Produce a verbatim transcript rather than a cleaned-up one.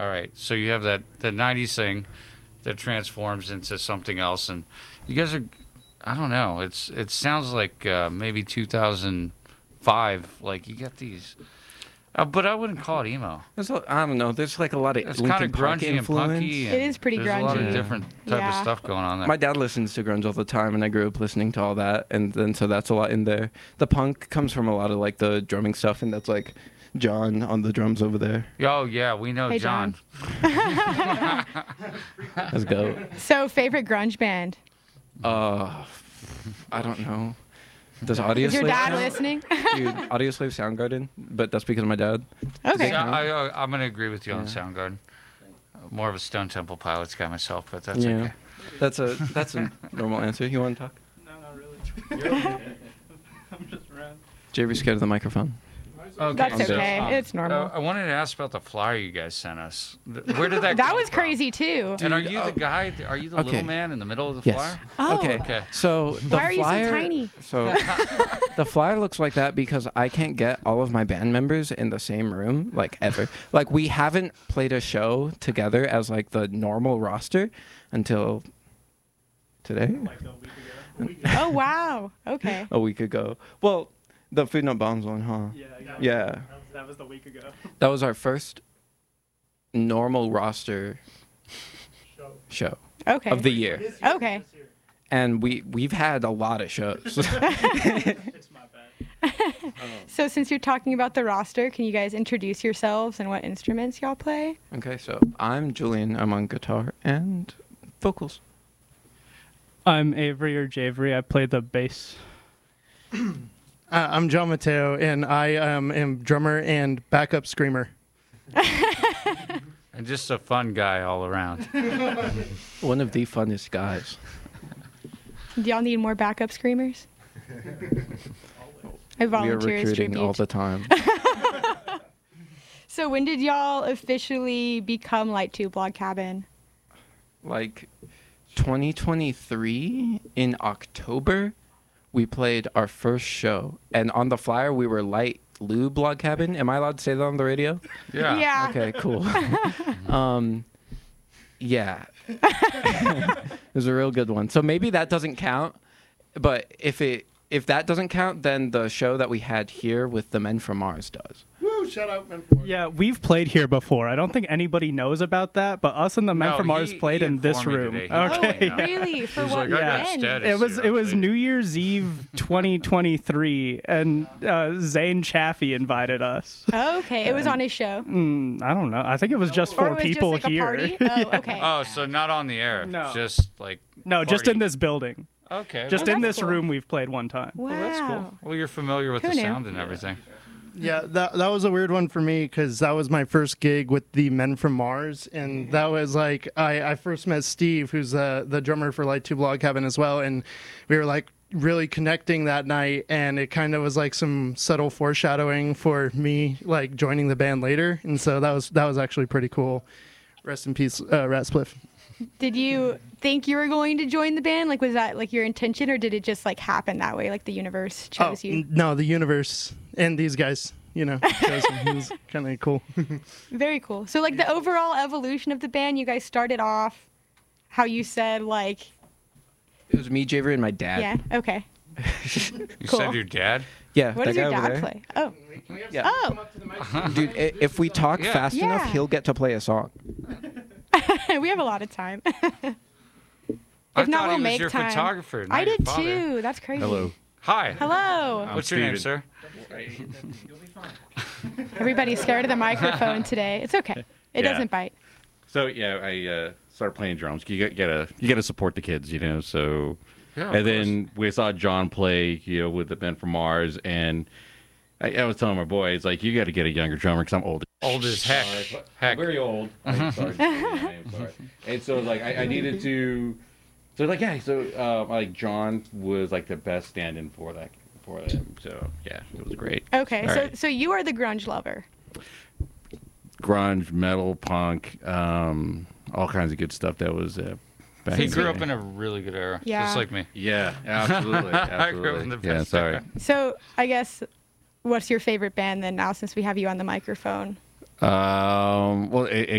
All right. So you have that the nineties thing that transforms into something else, and you guys are, I don't know. It's it sounds like uh, maybe two thousand five. Like you get these, uh, but I wouldn't call it emo. There's a, I don't know. There's like a lot of It's Linkin kind of Park grungy and influence. punky. And It is pretty there's a lot grungy. of different type Yeah. of stuff going on there. My dad listens to grunge all the time, and I grew up listening to all that, and then so that's a lot in there. The punk comes from a lot of like the drumming stuff, and that's like John on the drums over there. Oh yeah, we know Hey, John. John. Let's go. So, favorite grunge band? Uh, I don't know. Does Audio Is your Slave dad count? listening? Dude, Audio Slave Soundgarden, but that's because of my dad. Okay. Yeah, I, I, I'm going to agree with you on Yeah. Soundgarden. More of a Stone Temple Pilots guy myself, but that's Yeah, okay. that's a that's a normal answer. You want to talk? No, not really. I'm just around. Javier scared of the microphone. Okay, That's so, okay. um, It's normal. Uh, I wanted to ask about the flyer you guys sent us. Th- Where did that That come was from? crazy, too. And are you the guy? Are you the Okay. little man in the middle of the Yes. flyer? Oh. Okay. Okay. So the Why are you so flyer, tiny? So the flyer looks like that because I can't get all of my band members in the same room, like ever. Like we haven't played a show together as like the normal roster until today, Like a week ago. A week ago. Oh, wow. Okay. a week ago. Well, the Food Not Bombs one, huh? Yeah, yeah. Yeah. That was, that was the week ago. That was our first normal roster Show. show Okay. of the year, This year, Okay. this year. and we we've had a lot of shows. It's my bad. So, since you're talking about the roster, can you guys introduce yourselves and what instruments y'all play? Okay, so I'm Julian. I'm on guitar and vocals. I'm Avery or Javery. I play the bass. Uh, I'm John Mateo, and I um, am drummer and backup screamer. And just a fun guy all around. One of the funnest guys. Do y'all need more backup screamers? I We are volunteer as recruiting all tribute. the time. So, when did y'all officially become Light Tube Blog Cabin? Like twenty twenty-three in October, we played our first show, and on the flyer we were Light Lube Log Cabin. Am I allowed to say that on the radio? Yeah. Yeah. Okay, cool. um, yeah, it was a real good one. So maybe that doesn't count, but if it if that doesn't count, then the show that we had here with the Men from Mars does. Woo! Shut up, man. Yeah, we've played here before. I don't think anybody knows about that, but us and the Men No, from Mars he- played he in this informed me room. today. He Okay. told me. Oh, really? For He's what? like, I got when? status It was here, it was actually. New Year's Eve twenty twenty-three, and uh, Zane Chaffee invited us. Okay, it was on his show. Mm, I don't know. I think it was just Or for it was people just like here. a party? Oh, okay. Oh, so not on the air. No. Just like. No, just party. in this building. Okay. Just well, in that's this cool. room we've played one time. Wow. well, that's cool. Well, you're familiar with Who the knew? sound and everything. Yeah, that that was a weird one for me because that was my first gig with the Men from Mars, and that was like I, I first met Steve, who's the the drummer for Light Tube Log Cabin as well, and we were like really connecting that night, and it kind of was like some subtle foreshadowing for me like joining the band later, and so that was that was actually pretty cool. Rest in peace, uh, Rat Spliff. Did you think you were going to join the band? Like, was that like your intention, or did it just like happen that way? Like the universe chose Oh, you? n- no, the universe and these guys, you know, chose him. He was kind of cool. Very cool. So, like the overall evolution of the band, you guys started off how you said, like, It was me, Javer, and my dad. yeah, okay. You Cool. said your dad? Yeah, What that does your guy over dad there. play? Oh, Yeah. oh, Dude, i- if we talk Yeah. fast enough, Yeah. he'll get to play a song. we have a lot of time. I If not, thought we'll he was make your time. photographer. not I your did father. too. That's crazy. Hello. Hi. Hello. What's your name, sir? Everybody's scared of the microphone today. It's okay. It Yeah. doesn't bite. So yeah, I uh, started playing drums. You got, gotta you gotta support the kids, you know. So Yeah, of and then we saw John play, you know, with the Men from Mars, and I, I was telling my boys like, you got to get a younger drummer because I'm old. Old as heck. Sorry, Heck. I'm very old. I'm sorry. I'm sorry. And so like I, I needed to. So like yeah, so uh, like John was like the best stand-in for that for them. So yeah, it was great. Okay, All so right. so you are the grunge lover. Grunge, metal, punk, um, all kinds of good stuff. That was. Uh, back He in the grew day. up in a really good era, Yeah. just like me. Yeah, absolutely. I grew up in absolutely. the Yeah, best sorry. era. So I guess, what's your favorite band then? Now, since we have you on the microphone. Um, well, it, it